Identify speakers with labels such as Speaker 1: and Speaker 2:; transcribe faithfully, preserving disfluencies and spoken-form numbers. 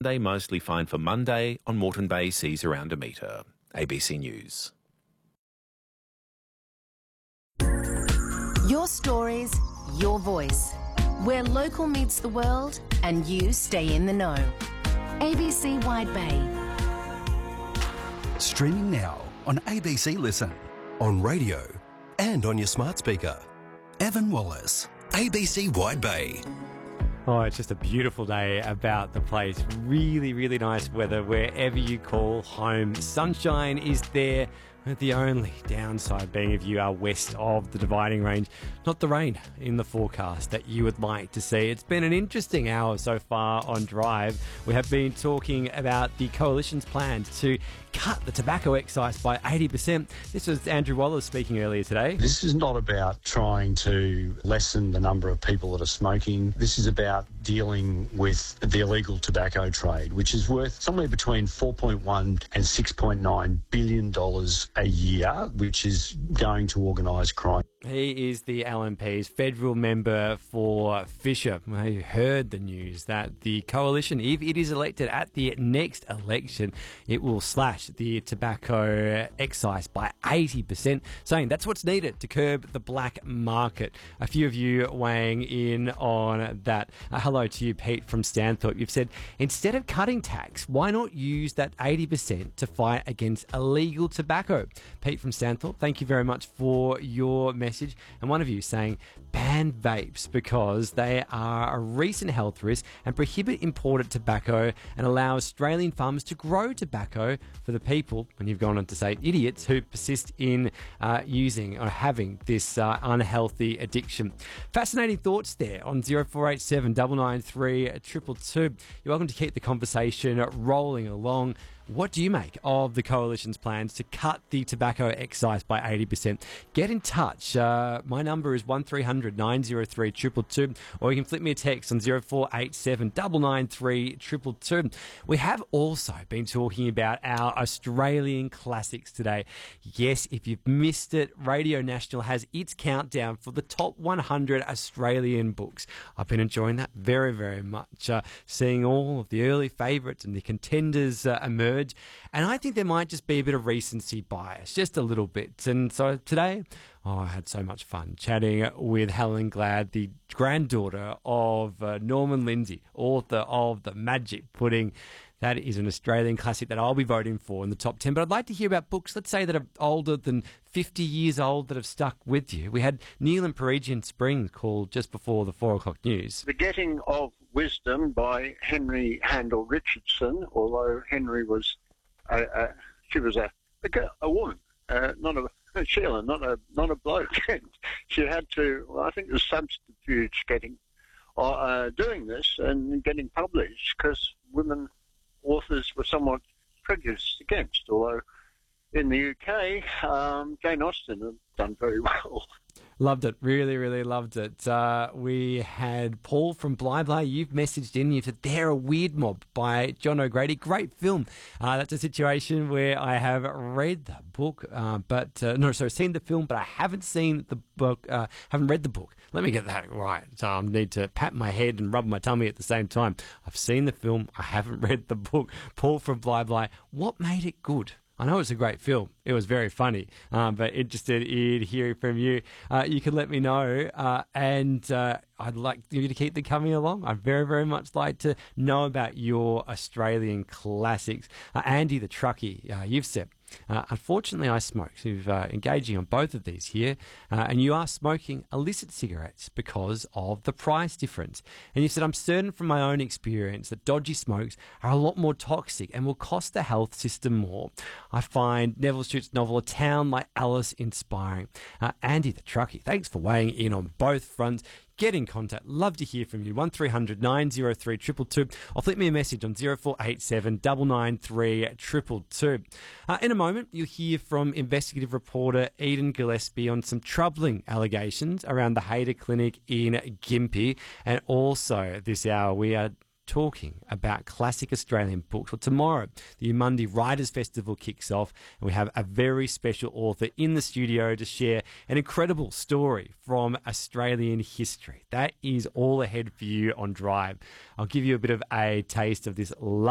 Speaker 1: They mostly fine for Monday. On Moreton Bay, seas around a metre. A B C News.
Speaker 2: Your stories, your voice. Where local meets the world and you stay in the know. A B C Wide Bay.
Speaker 3: Streaming now on A B C Listen, on radio and on your smart speaker. Evan Wallace, A B C Wide Bay.
Speaker 4: Oh, it's just a beautiful day about the place. Really, really nice weather wherever you call home. Sunshine is there, with the only downside being if you are west of the Dividing Range, not the rain in the forecast that you would like to see. It's been an interesting hour so far on Drive. We have been talking about the Coalition's plans to cut the tobacco excise by eighty percent. This was Andrew Wallace speaking earlier today.
Speaker 5: This is not about trying to lessen the number of people that are smoking. This is about dealing with the illegal tobacco trade, which is worth somewhere between four point one and six point nine billion dollars a year, which is going to organised crime.
Speaker 4: He is the L N P's federal member for Fisher. I heard the news that the Coalition, if it is elected at the next election, it will slash the tobacco excise by eighty percent, saying that's what's needed to curb the black market. A few of you weighing in on that. Uh, hello to you, Pete from Stanthorpe. You've said, instead of cutting tax, why not use that eighty percent to fight against illegal tobacco? Pete from Stanthorpe, thank you very much for your message. And one of you saying, ban vapes because they are a recent health risk and prohibit imported tobacco and allow Australian farmers to grow tobacco for the people, and you've gone on to say idiots, who persist in uh, using or having this uh, unhealthy addiction. Fascinating thoughts there on zero four eight seven nine nine three two two two. You're welcome to keep the conversation rolling along. What do you make of the Coalition's plans to cut the tobacco excise by eighty percent? Get in touch. Uh, my number is one three hundred nine oh three two two two, or you can flip me a text on zero four eight seven nine nine three two two two. We have also been talking about our Australian classics today. Yes, if you've missed it, Radio National has its countdown for the top one hundred Australian books. I've been enjoying that very, very much, uh, seeing all of the early favourites and the contenders uh, emerge. And I think there might just be a bit of recency bias, just a little bit. And so today, oh, I had so much fun chatting with Helen Glad, the granddaughter of uh, Norman Lindsay, author of The Magic Pudding. That is an Australian classic that I'll be voting for in the top ten. But I'd like to hear about books, let's say, that are older than fifty years old that have stuck with you. We had Neil and Parisian Springs called just before the four o'clock news.
Speaker 6: The Getting of Wisdom by Henry Handel Richardson, although Henry was, a, a, she was a, a, girl, a woman, uh, not a, a Sheila, not a, not a bloke. She had to, well, I think, the substitutes getting, uh, doing this and getting published because women authors were somewhat prejudiced against, although in the U K, um, Jane Austen had done very well.
Speaker 4: Loved it. Really, really loved it. Uh, we had Paul from Bly Bly. You've messaged in. You said They're a Weird Mob by John O'Grady. Great film. Uh, that's a situation where I have read the book, uh, but uh, no, sorry, seen the film, but I haven't seen the book. Uh, haven't read the book. Let me get that right. So I need to pat my head and rub my tummy at the same time. I've seen the film. I haven't read the book. Paul from Bly Bly. What made it good? I know it's a great film. It was very funny, um, but interested in hearing from you. Uh, you can let me know, uh, and uh, I'd like you to keep them coming along. I'd very, very much like to know about your Australian classics. Uh, Andy the Truckie, uh, you've said, Uh, unfortunately, I smoke. So you're uh, engaging on both of these here, uh, and you are smoking illicit cigarettes because of the price difference. And you said, I'm certain from my own experience that dodgy smokes are a lot more toxic and will cost the health system more. I find Neville Shute's novel A Town Like Alice inspiring. Uh, Andy the Truckie, thanks for weighing in on both fronts. Get in contact. Love to hear from you. one three hundred nine oh three two two two. Or flip me a message on zero four eight seven nine nine three two two two. Uh, in a moment, you'll hear from investigative reporter Eden Gillespie on some troubling allegations around the Hayter Clinic in Gympie. And also this hour, we are talking about classic Australian books. Well, tomorrow, the Umundi Writers Festival kicks off, and we have a very special author in the studio to share an incredible story from Australian history. That is all ahead for you on Drive. I'll give you a bit of a taste of this